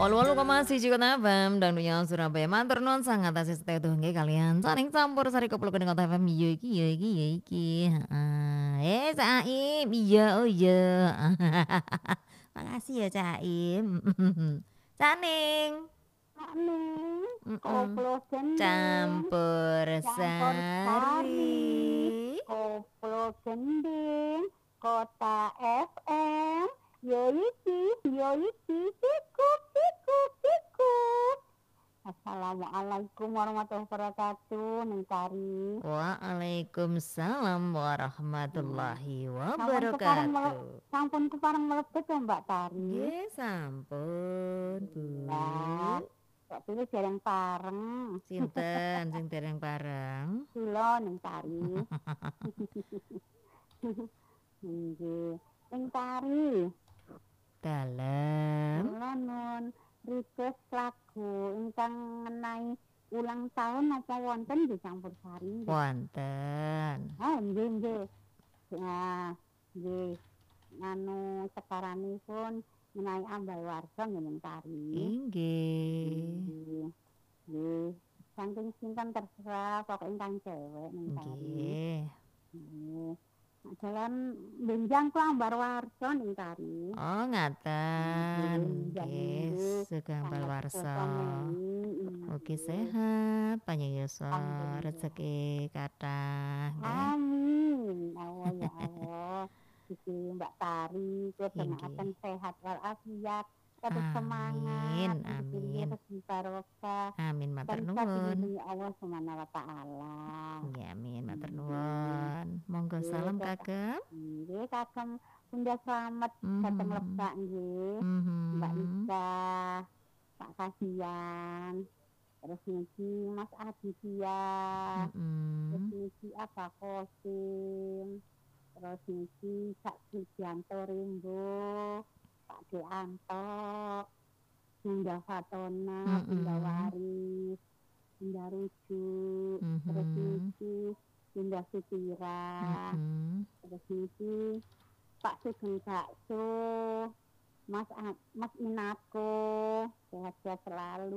88,1 FM dan dunia Surabaya matur nuwun sangat atas setu nggih kalian saring campur sari kupluk dengan FM iya iki heeh. Cak Aim iya oh iya. Makasih ya Cak Aim. Cak Ning. Ning, Mhm. koplo gending, Campur campur sari, sari. koplo gending, kota FM, yo iki, pikuk, pikuk, pikuk. Assalamualaikum warahmatullahi wabarakatuh, Neng Tari. Waalaikumsalam warahmatullahi Sampun kepareng wabarakatuh. sampun kepareng mlebet ya Mbak Tari. Nggih sampun, Bu. Lah, kok pilih dereng pareng. Sinten sing dereng pareng? Kula Neng Tari. Nggih. Neng Tari, Dalem kula nun request lagu ingkang ngenai ulang tahun napa wonten di Campursari nggih. wonten. Nggih. Nah, nggih. Anu sekaranipun ngenai ambal warsa nggih Neng Tari. Inggih. Nggih. Saking sinten terserah pokok ingkang cewek Neng Tari. Nggih. Nggih. Jalan benjang ku ambar warsa Neng Tari. Oh, ngaten. Nggih, Nggih. sugeng balwarsa. Mugi Nggih. sehat, panjangyosa Alhamdulillah. rezeki kathah nggih. Amin. Allah ya Allah. Gusti Mbak Tari, kula donaaken Inggih. sehat walafiat, tetep semangat, Amin, amin. rezeki barokah, Amin matur dan nuwun. dilindungi Allah Subhanahu wa taala. Nggih, amin matur nuwun. Monggo salam kagem. Nggih, kagem Bunda Slamet dateng Lebak nggih. Mbak Mhm. Ika, Pak Kasian, terus niki Mas Aditya, terus Mhm. niki Abah Kosim, terus niki Cak Sugianto Rimbo, Pak Deanto, Bunda Fatona, Bunda Mhm. Waris, Bunda Rujuk, terus Mhm. niki Bunda Sutira, Mhm. terus niki Pak Sugeng Bakso, Mas Inako, sehat-sehat selalu.